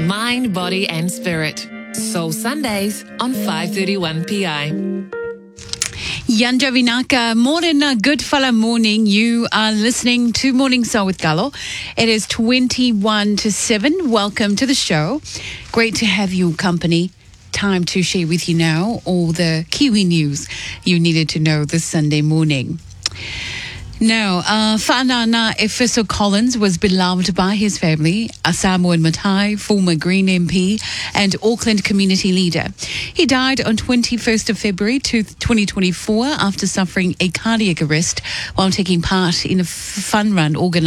mind, body and spirit. Soul Sundays on 5:31 PI. Yanja Vinaka, morena, good fella morning. You are listening to Morning Soul with Gallo. It is 21 to 7. Welcome to the show. Great to have your company. Time to share with you now all the Kiwi news you needed to know this Sunday morning. Now, Whanana Efeso Collins was beloved by his family, a Samoan Matai, former Green MP and Auckland community leader. He died on 21st of February 2024 after suffering a cardiac arrest while taking part in a fun run organised